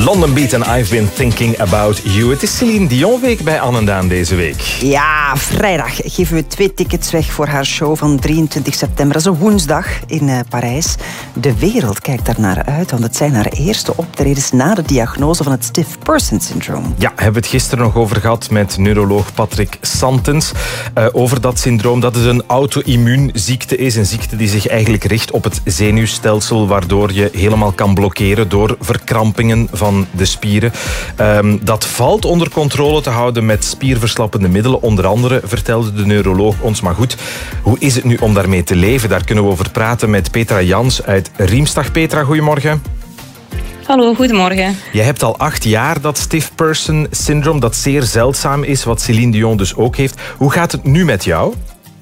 London Beat en I've Been Thinking About You. Het is Céline Dion week bij Anne en Daan deze week. Ja, vrijdag geven we 2 tickets weg voor haar show van 23 september. Dat is een woensdag in Parijs. De wereld kijkt daar naar uit, want het zijn haar eerste optredens na de diagnose van het Stiff Person Syndroom. Ja, hebben we het gisteren nog over gehad met neuroloog Patrick Santens. Over dat syndroom, dat het een auto-immuunziekte is. Een ziekte die zich eigenlijk richt op het zenuwstelsel, waardoor je helemaal kan blokkeren door verkrampingen van de spieren. Dat valt onder controle te houden met spierverslappende middelen. Onder andere, vertelde de neuroloog ons. Maar goed, hoe is het nu om daarmee te leven? Daar kunnen we over praten met Petra Jans uit Riemsdag. Petra, goedemorgen. Hallo, goedemorgen. Je hebt al 8 jaar dat Stiff Person Syndroom, dat zeer zeldzaam is, wat Céline Dion dus ook heeft. Hoe gaat het nu met jou?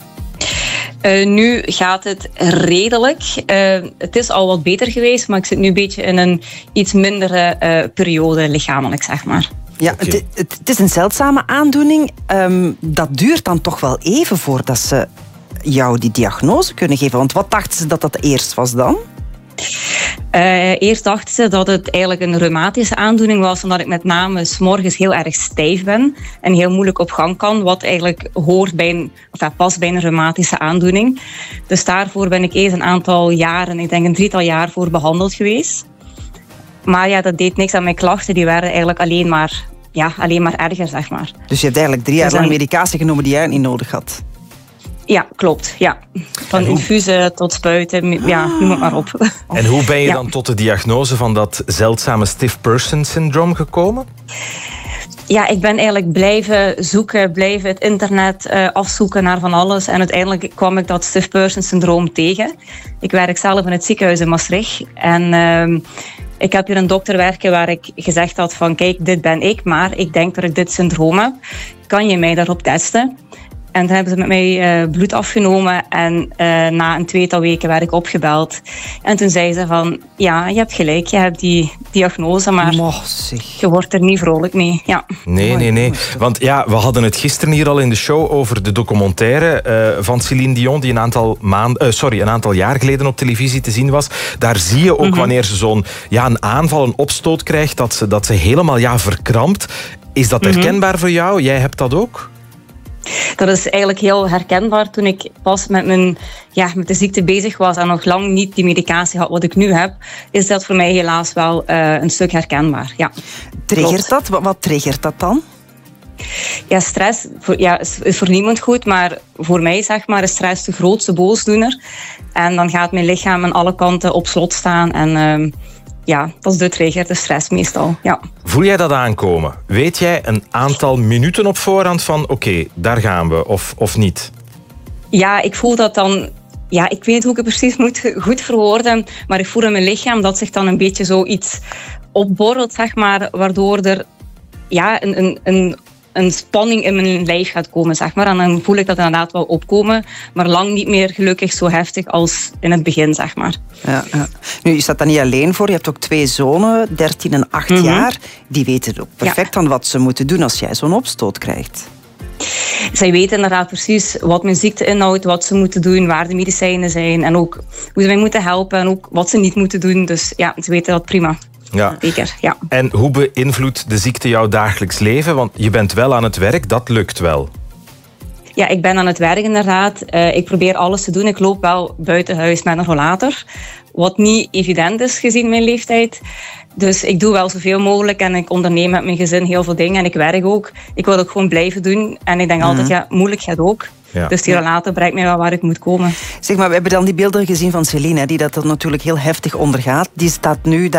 Nu gaat het redelijk. Het is al wat beter geweest, maar ik zit nu een beetje in een iets mindere periode lichamelijk, zeg maar. Ja, okay. Het is een zeldzame aandoening. Dat duurt dan toch wel even voordat ze jou die diagnose kunnen geven. Want wat dachten ze dat eerst was dan? Eerst dachten ze dat het eigenlijk een reumatische aandoening was, omdat ik met name 's morgens heel erg stijf ben en heel moeilijk op gang kan, wat eigenlijk past bij een reumatische aandoening. Dus daarvoor ben ik eerst een aantal jaren, ik denk een 3-tal jaar voor behandeld geweest. Maar ja, dat deed niks aan mijn klachten, die werden eigenlijk alleen maar erger, zeg maar. Dus je hebt eigenlijk 3 jaar lang medicatie genomen die jij niet nodig had? Ja, klopt. Ja. Van infusen tot spuiten, ja, noem het maar op. En hoe ben je dan tot de diagnose van dat zeldzame Stiff Person Syndroom gekomen? Ja, ik ben eigenlijk blijven zoeken, blijven het internet afzoeken naar van alles. En uiteindelijk kwam ik dat Stiff Person Syndroom tegen. Ik werk zelf in het ziekenhuis in Maastricht. En ik heb hier een dokter werken waar ik gezegd had van kijk, dit ben ik, maar ik denk dat ik dit syndroom heb. Kan je mij daarop testen? En toen hebben ze met mij bloed afgenomen en na een 2-tal weken werd ik opgebeld. En toen zei ze van, ja, je hebt gelijk, je hebt die diagnose, maar je wordt er niet vrolijk mee. Ja. Nee. Want ja, we hadden het gisteren hier al in de show over de documentaire van Céline Dion, die een aantal jaar geleden op televisie te zien was. Daar zie je ook wanneer ze zo'n een aanval, een opstoot krijgt, dat ze helemaal verkrampt. Is dat herkenbaar voor jou? Jij hebt dat ook? Dat is eigenlijk heel herkenbaar. Toen ik pas met de ziekte bezig was en nog lang niet die medicatie had wat ik nu heb, is dat voor mij helaas wel een stuk herkenbaar. Ja. Triggert dat? Wat triggert dat dan? Ja, stress is voor niemand goed, maar voor mij zeg maar, is stress de grootste boosdoener. En dan gaat mijn lichaam aan alle kanten op slot staan en dat is de trigger, de stress meestal. Ja. Voel jij dat aankomen? Weet jij een aantal minuten op voorhand van oké, daar gaan we, of niet? Ja, ik voel dat dan. Ja, ik weet niet hoe ik het precies moet goed verwoorden, maar ik voel in mijn lichaam dat zich dan een beetje zoiets opborrelt, zeg maar, waardoor er een spanning in mijn lijf gaat komen, zeg maar. En dan voel ik dat inderdaad wel opkomen, maar lang niet meer gelukkig zo heftig als in het begin, zeg maar. Ja. Nu, je staat daar niet alleen voor. Je hebt ook 2 zonen, 13 en 8 jaar. Die weten ook perfect van wat ze moeten doen als jij zo'n opstoot krijgt. Zij weten inderdaad precies wat mijn ziekte inhoudt, wat ze moeten doen, waar de medicijnen zijn en ook hoe ze mij moeten helpen en ook wat ze niet moeten doen. Dus ja, ze weten dat prima. Ja. Zeker, ja. En hoe beïnvloedt de ziekte jouw dagelijks leven? Want je bent wel aan het werk, dat lukt wel. Ja, ik ben aan het werk inderdaad. Ik probeer alles te doen. Ik loop wel buiten huis met een rollator. Wat niet evident is gezien mijn leeftijd. Dus ik doe wel zoveel mogelijk en ik onderneem met mijn gezin heel veel dingen. En ik werk ook. Ik wil ook gewoon blijven doen. En ik denk altijd, moeilijk gaat ook. Ja. Dus die rollator brengt mij wel waar ik moet komen. Zeg maar, we hebben dan die beelden gezien van Céline, die dat natuurlijk heel heftig ondergaat. Die staat nu daar